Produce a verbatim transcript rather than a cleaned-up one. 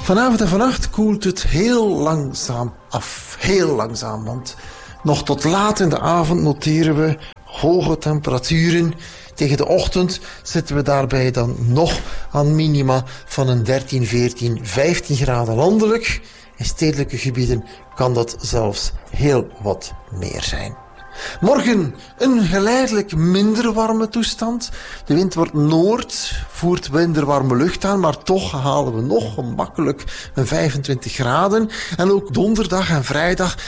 Vanavond en vannacht koelt het heel langzaam af. Heel langzaam, want nog tot laat in de avond noteren we hoge temperaturen. Tegen de ochtend zitten we daarbij dan nog aan minima van een dertien, veertien, vijftien graden landelijk. In stedelijke gebieden kan dat zelfs heel wat meer zijn. Morgen een geleidelijk minder warme toestand. De wind wordt noord, voert minder warme lucht aan, maar toch halen we nog gemakkelijk een vijfentwintig graden. En ook donderdag en vrijdag